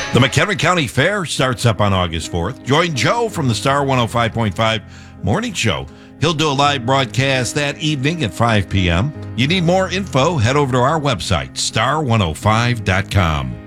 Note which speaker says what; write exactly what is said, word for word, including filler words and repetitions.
Speaker 1: The McHenry County Fair starts up on August fourth. Join Joe from the Star one oh five point five Morning Show. He'll do a live broadcast that evening at five p.m. You need more info? Head over to our website, star one oh five dot com.